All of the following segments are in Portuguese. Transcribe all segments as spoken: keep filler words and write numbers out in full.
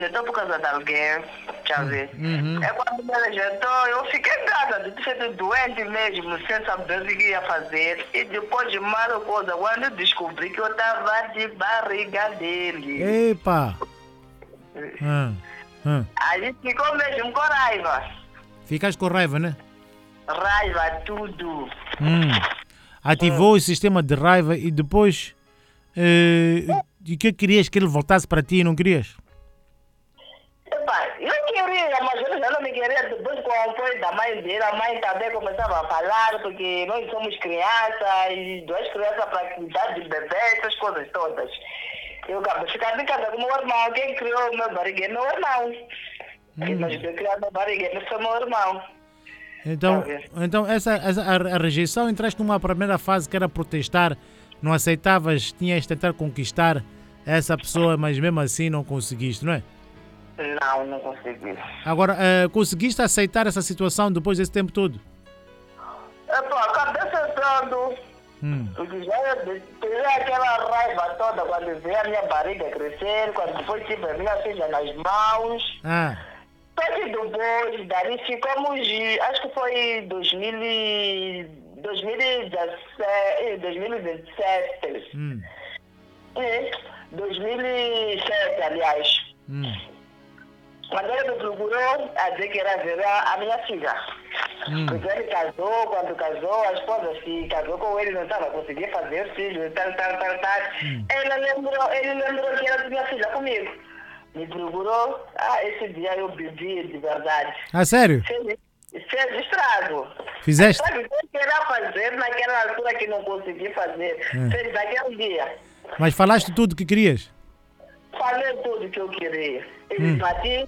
rejeitou por causa de alguém, já vê. Uhum. É quando me rejeitou, eu fiquei grata, de ter sido doente mesmo, sem saber o que ia fazer. E depois de mal coisa, quando eu descobri que eu estava de barriga dele. Epa! Hum. Hum. Aí ficou mesmo com raiva. Ficaste com raiva, né? Raiva, tudo. Hum. Ativou o sistema de raiva e depois... Eh, e que querias que ele voltasse para ti e não querias? Epá, eu queria, mas eu já não me queria depois com o apoio da mãe dele. A mãe também começava a falar, porque nós somos crianças, e duas crianças para cuidar de bebê, essas coisas todas. Eu acabo de ficar em casa com o meu irmão. Quem criou o meu barriguinho é meu irmão. Quem nós dois criamos meu barriguinho foi meu irmão. Então, então essa, essa, a, a rejeição, entraste numa primeira fase que era protestar, não aceitavas, tinhas de tentar conquistar essa pessoa, mas mesmo assim não conseguiste, não é? Não, não consegui. Agora, uh, conseguiste aceitar essa situação depois desse tempo todo? É, pô, acabei aceitando. Hum. Porque já tive aquela raiva toda quando vi a minha barriga crescer, quando depois tive a minha filha nas mãos. Ah. Só que depois, dali ficamos, acho que foi dois mil e dezessete, dois mil e dezessete. Hum. É, dois mil e sete, aliás. Hum. Quando ele me procurou a dizer que era virar a minha filha. Hum. Porque ele casou, quando casou, a esposa se casou com ele, não estava conseguindo fazer filho, tal, tal, tal, tal. Hum. Ele lembrou, ele lembrou que era de minha filha comigo. Me procurou, ah, esse dia eu bebi de verdade. Ah, sério? Fez, fez estrago. Fizeste? Sabe o que eu queria fazer naquela altura que não consegui fazer? Hum. Fez daquele dia. Mas falaste tudo o que querias? Falei tudo que eu queria. Ele Hum. bati,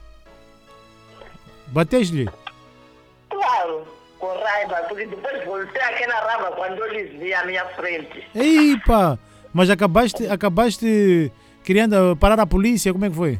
Bateste-lhe? claro, com raiva, porque depois voltei àquela raiva quando eu lhes vi à minha frente. Epa! Mas acabaste, acabaste querendo parar a polícia, como é que foi?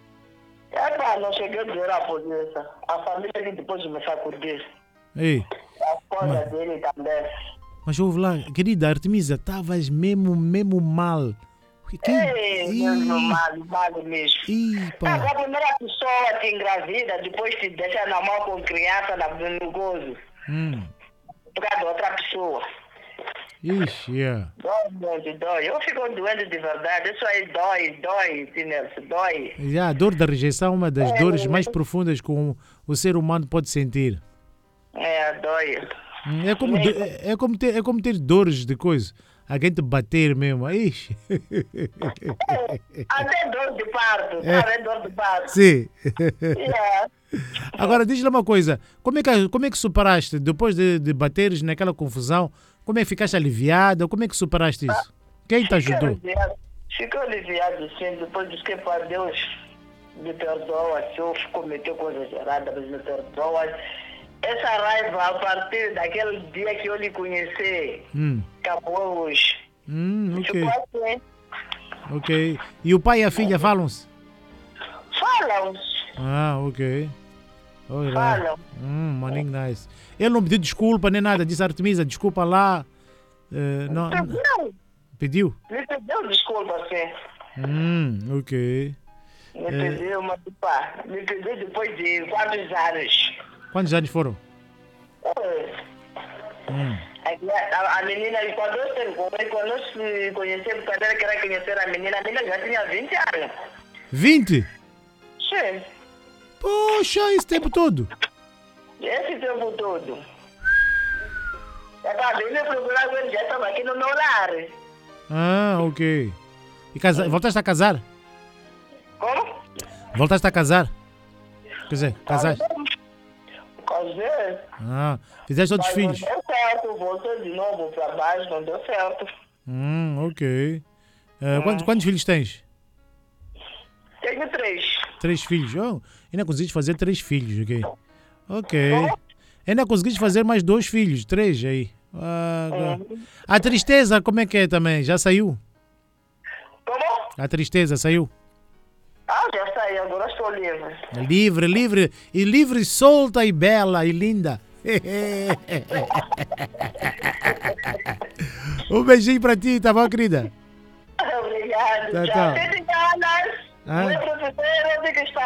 Epá, não cheguei a dizer à polícia. A família que depois me sacudiu. Ei, A esposa dele também. mas ouve lá, querida Artemisa, estavas mesmo, mesmo mal. Que... Ei, mesmo mal, mal mesmo. Epa! A primeira pessoa te engravida, depois te deixa na mão com criança no gozo. Hum. Por causa de outra pessoa. Ixi, yeah. Dói muito, dói. Eu fico doente de verdade. Isso aí dói, dói, Tinelso, dói. Já, a dor da rejeição é uma das É. dores mais profundas que um- o ser humano pode sentir. É, dói. Hum, É como, do- é, é como ter, é como ter dores de coisa. Alguém te bater mesmo. Ixi. Até dor de parto, É. sabe? Dor de parto. Sim. É. Agora, diz-lhe uma coisa. Como é que, como é que superaste, depois de, de bateres naquela confusão, como é que ficaste aliviada? Como é que superaste isso? Quem te ajudou? aliviado. Fico aliviado, sim. Depois disse que para Deus me perdoa. Se eu cometi coisas erradas, mas me perdoa. Essa raiva, a partir daquele dia que eu lhe conheci, Hum. acabou hoje. Hum, ok. Ficou assim. Ok. E o pai e a filha falam-se? Falam, Ah, ok. Olha. falam. Hum, maninho nice. Ele não pediu desculpa nem nada. Disse Artemisa, desculpa lá. Eh, não, não- Não, pediu? me pediu desculpa, sim. Hum, ok. Me pediu, mas pá, me pediu depois de quantos anos? Quantos anos foram? É. Hum. A, a menina, quando eu, sei, quando eu se conhecemos, quando ela queria conhecer a menina, a menina já tinha vinte anos. vinte? Sim, Poxa, esse tempo todo. esse tempo todo. É para vir me procurar, ele já estava aqui no meu lar. Ah, ok. E casa... voltaste a casar? Como? Voltaste a casar? Quer dizer, casaste? Casei. Ah, fizeste outros Mas filhos? não deu certo, voltei de novo para baixo, não deu certo. Hum, ok. Eh, quantos, quantos filhos tens? Tenho três. Três filhos. Oh, ainda conseguiste fazer três filhos, ok? Ok. Ainda conseguiste fazer mais dois filhos, três aí. Ah, Hum. a tristeza, como é que é também? Já saiu? Como? A tristeza saiu? Ah, já saí, agora estou livre. Livre, livre. E livre, solta e bela e linda. Um beijinho pra ti, tá bom, querida? Obrigado. Tá, Tchau. tá. Tem ganas. Não é professor, eu digo que está